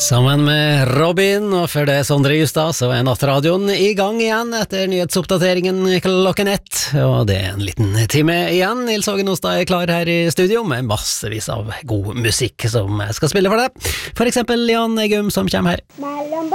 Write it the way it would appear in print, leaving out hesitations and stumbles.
Sammen med Robin, og før det Sondre Justad, så er nattradioen i gang igjen etter nyhetsoppdateringen klokken 1, og det er en liten time igjen. Nils Hågen Ostad er klar her i studio med massevis av god musikk som jeg skal spille for deg. For eksempel Jan Egum som kommer her.